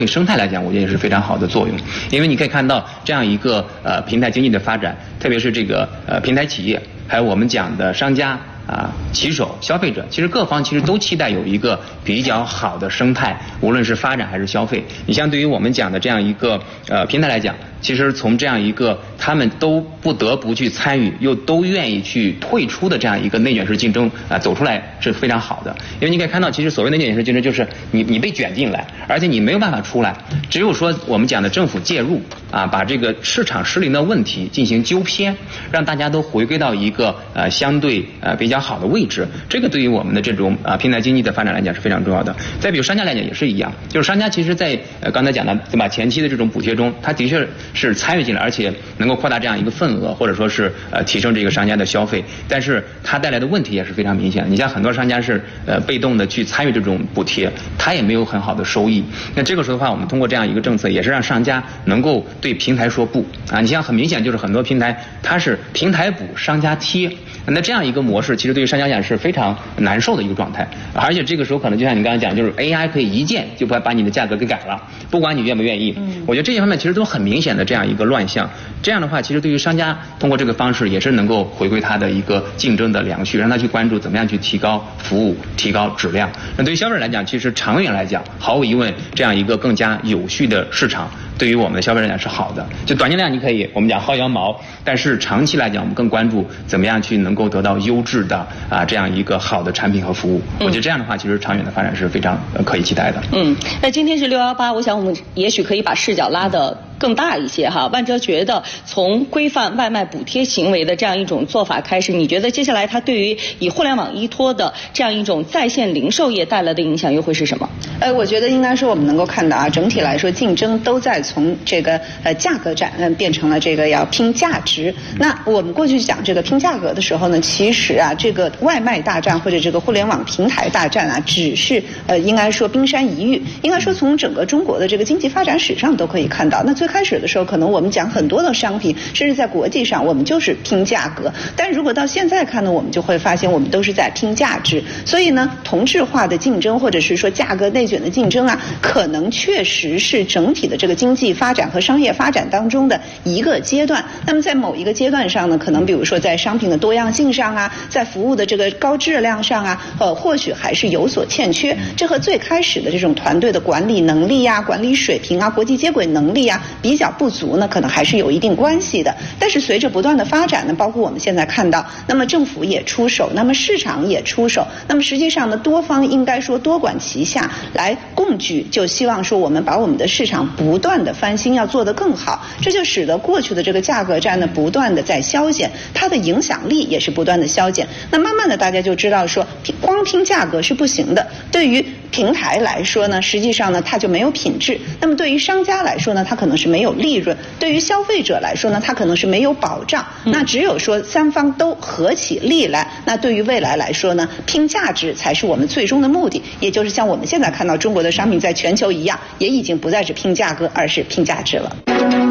对生态来讲，我觉得也是非常好的作用，因为你可以看到这样一个平台经济的发展，特别是这个平台企业，还有我们讲的商家骑手、消费者，其实各方其实都期待有一个比较好的生态，无论是发展还是消费。你像对于我们讲的这样一个平台来讲，其实从这样一个他们都不得不去参与，又都愿意去退出的这样一个内卷式竞争走出来是非常好的。因为你可以看到，其实所谓的内卷式竞争就是你被卷进来，而且你没有办法出来，只有说我们讲的政府介入把这个市场失灵的问题进行纠偏，让大家都回归到一个相对比较好的位置。这个对于我们的这种平台经济的发展来讲是非常重要的。再比如商家来讲也是一样，就是商家其实在刚才讲的对吧，前期的这种补贴中，他的确是参与进来，而且能够扩大这样一个份额，或者说是提升这个商家的消费，但是它带来的问题也是非常明显的。你像很多商家是被动的去参与这种补贴，他也没有很好的收益。那这个时候的话，我们通过这样一个政策，也是让商家能够对平台说不你像很明显就是很多平台它是平台补商家贴，那这样一个模式其实对于商家讲是非常难受的一个状态，而且这个时候可能就像你刚才讲，就是 AI 可以一键就把你的价格给改了，不管你愿不愿意。我觉得这些方面其实都很明显的这样一个乱象。这样的话，其实对于商家通过这个方式也是能够回归他的一个竞争的良序，让他去关注怎么样去提高服务、提高质量。那对于消费者来讲，其实长远来讲，毫无疑问，这样一个更加有序的市场，对于我们的消费者来讲是好的。就短期来讲，你可以我们讲薅羊毛，但是长期来讲，我们更关注怎么样去能够得到优质的这样一个好的产品和服务。我觉得这样的话，其实长远的发展是非常可以期待的。 那今天是618，我想我们也许可以把视角拉得更大一些哈。万哲觉得，从规范外卖补贴行为的这样一种做法开始，你觉得接下来它对于以互联网依托的这样一种在线零售业带来的影响又会是什么？ 我觉得应该说我们能够看到整体来说竞争都在从这个价格战变成了这个要拼价值。那我们过去讲这个拼价格的时候呢，其实这个外卖大战或者这个互联网平台大战只是应该说冰山一隅。应该说从整个中国的这个经济发展史上都可以看到，那最开始的时候可能我们讲很多的商品，甚至在国际上我们就是拼价格，但如果到现在看呢，我们就会发现我们都是在拼价值。所以呢，同质化的竞争或者是说价格内卷的竞争可能确实是整体的这个经济发展和商业发展当中的一个阶段。那么在某一个阶段上呢，可能比如说在商品的多样性上在服务的这个高质量上或许还是有所欠缺。这和最开始的这种团队的管理能力管理水平国际接轨能力比较不足呢，可能还是有一定关系的。但是随着不断的发展呢，包括我们现在看到，那么政府也出手，那么市场也出手，那么实际上呢，多方应该说多管齐下来共举，就希望说我们把我们的市场不断的翻新，要做得更好。这就使得过去的这个价格战呢，不断的在消减，它的影响力也是不断的消减。那慢慢的大家就知道说，光拼价格是不行的。对于平台来说呢，实际上呢，它就没有品质。那么对于商家来说呢，它可能是没有利润；对于消费者来说呢，它可能是没有保障。那只有说三方都合起力来，那对于未来来说呢，拼价值才是我们最终的目的。也就是像我们现在看到中国的商品在全球一样，也已经不再是拼价格，而是拼价值了。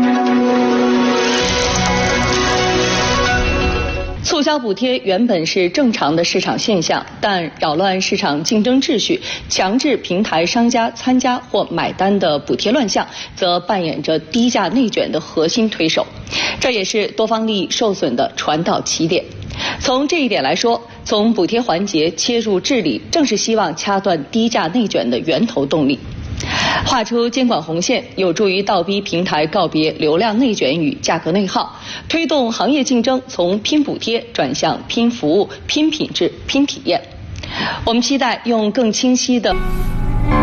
促销补贴原本是正常的市场现象，但扰乱市场竞争秩序、强制平台商家参加或买单的补贴乱象，则扮演着低价内卷的核心推手。这也是多方利益受损的传导起点。从这一点来说，从补贴环节切入治理，正是希望掐断低价内卷的源头动力。画出监管红线，有助于倒逼平台告别流量内卷与价格内耗，推动行业竞争从拼补贴转向拼服务、拼品质、拼体验。我们期待用更清晰的